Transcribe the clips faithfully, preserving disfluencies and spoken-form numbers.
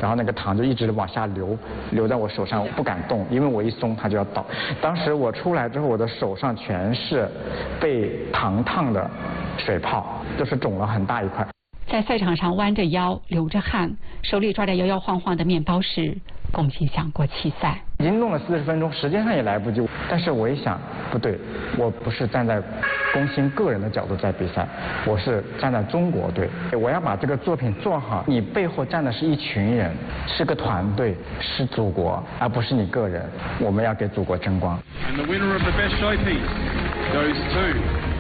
然后那个糖就一直往下流，流在我手上，我不敢动，因为我一松它就要倒。当时我出来之后，我的手上全是被糖烫的水泡，就是肿了很大一块。 在赛场上弯着腰流着汗，手里抓着摇摇晃晃的面包时，龚鑫想过弃赛。 已经弄了四十分钟，时间上也来不及。但是我一想，不对，我不是站在龚鑫个人的角度在比赛，我是站在中国队，我要把这个作品做好。你背后站的是一群人，是个团队，是祖国，而不是你个人。我们要给祖国争光。 And the winner of the best showpiece goes to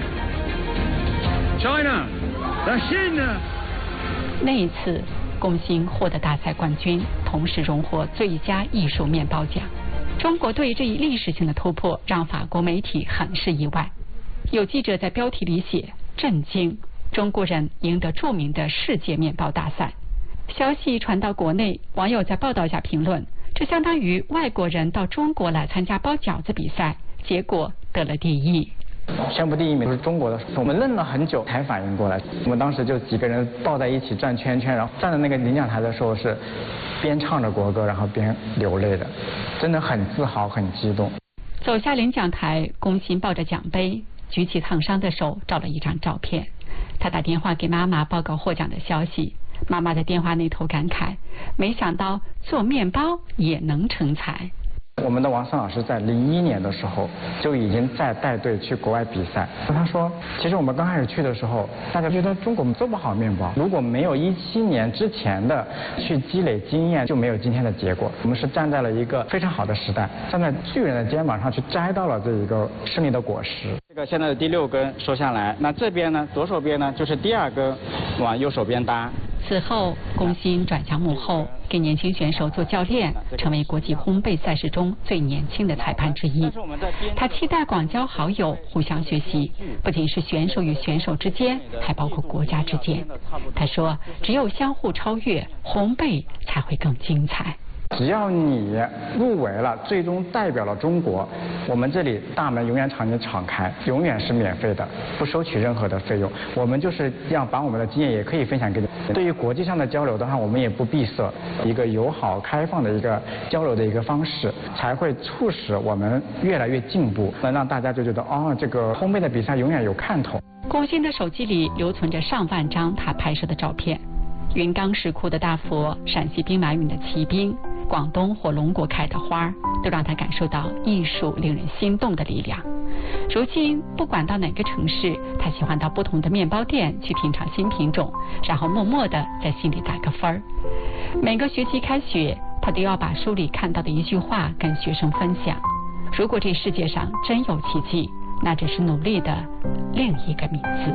China, the Xin. 那一次，龚鑫获得大赛冠军，同时荣获最佳艺术面包奖。中国队这一历史性的突破让法国媒体很是意外。有记者在标题里写“震惊，中国人赢得著名的世界面包大赛”。消息传到国内，网友在报道下评论：这相当于外国人到中国来参加包饺子比赛，结果得了第一。 宣布第一名是中国的，我们愣了很久才反应过来。我们当时就几个人抱在一起转圈圈，然后站在那个领奖台的时候是边唱着国歌，然后边流泪的，真的很自豪，很激动。 走下领奖台，龚鑫抱着奖杯，举起烫伤的手，照了一张照片。他打电话给妈妈报告获奖的消息，妈妈在电话那头感慨：没想到做面包也能成才。 我们的王森老师在零一年的时候就已经在带队去国外比赛。他说，其实我们刚开始去的时候，大家觉得中国做不好面包，如果没有一七年之前的去积累经验，就没有今天的结果。我们是站在了一个非常好的时代，站在巨人的肩膀上去摘到了这一个胜利的果实。这个现在的第六根收下来，那这边呢，左手边呢就是第二根往右手边搭。 此后，龚鑫转向幕后，给年轻选手做教练，成为国际烘焙赛事中最年轻的裁判之一。他期待广交好友，互相学习，不仅是选手与选手之间，还包括国家之间。他说，只有相互超越，烘焙才会更精彩。 只要你入围了，最终代表了中国，我们这里大门永远朝你敞开，永远是免费的，不收取任何的费用。我们就是要把我们的经验也可以分享给你。对于国际上的交流的话，我们也不闭塞，一个友好开放的一个交流的一个方式，才会促使我们越来越进步，能让大家就觉得哦，这个烘焙的比赛永远有看头。 龚鑫的手机里留存着上万张他拍摄的照片，云冈石窟的大佛，陕西兵马俑的骑兵，广东火龙果开的花，都让他感受到艺术令人心动的力量。如今不管到哪个城市，他喜欢到不同的面包店去品尝新品种，然后默默地在心里打个分儿。每个学期开学，他都要把书里看到的一句话跟学生分享。如果这世界上真有奇迹，那只是努力的另一个名字。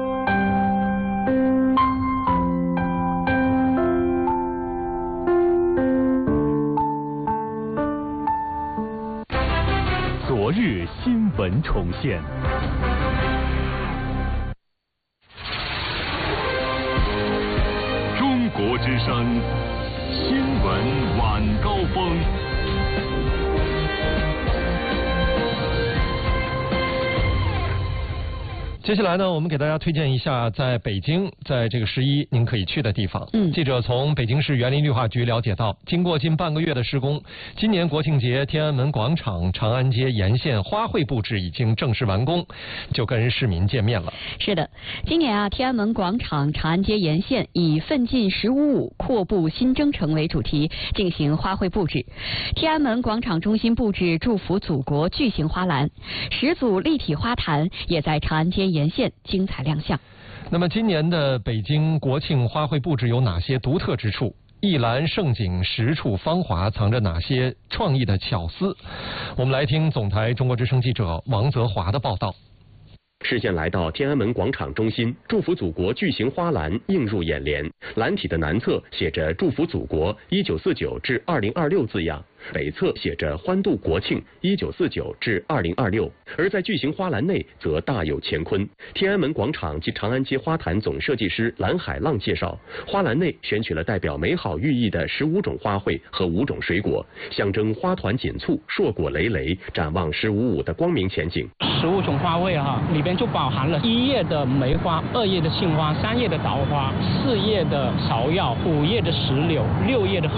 昨日新闻重现，中国之声新闻晚高峰。 接下来呢，我们给大家推荐一下在北京，在这个十一您可以去的地方。嗯，记者从北京市园林绿化局了解到，经过近半个月的施工，今年国庆节天安门广场、长安街沿线花卉布置已经正式完工，就跟市民见面了。 是的，今年啊，天安门广场、长安街沿线以奋进十五五，阔步新征程为主题进行花卉布置。天安门广场中心布置祝福祖国巨型花篮，十组立体花坛也在长安街沿线精彩亮相。 那么今年的北京国庆花卉布置有哪些独特之处？一篮盛景，十处芳华，藏着哪些创意的巧思？我们来听总台中国之声记者王泽华的报道。 视线来到天安门广场中心，祝福祖国巨型花篮映入眼帘。篮体的南侧写着祝福祖国一九四九至二零二六字样，北侧写着欢度国庆一九四九至二零二六，而在巨型花篮内则大有乾坤。天安门广场及长安街花坛总设计师蓝海浪介绍，花篮内选取了代表美好寓意的十五种花卉和五种水果，象征花团锦簇、硕果累累，展望十五五的光明前景。 十五种花卉哈，里边就包含了一叶的梅花、二叶的杏花、三叶的桃花、四叶的芍药、五叶的石榴、六叶的